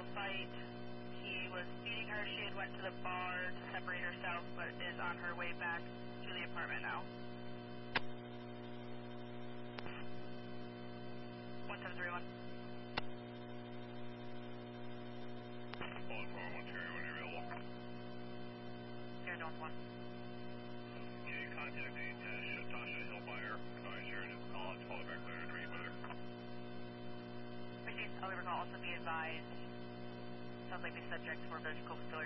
physical fight. He was beating her. She had went to the bar to separate herself, but is on her way back to the apartment now. 1731. 141 Terry, when you're available. You're doing one. Yeah, you contacted Tasha Hillmeyer, advisor, and call it, call it back later to meet with her. Received. I'll also be advised. Sounds like the subjects were physical facility.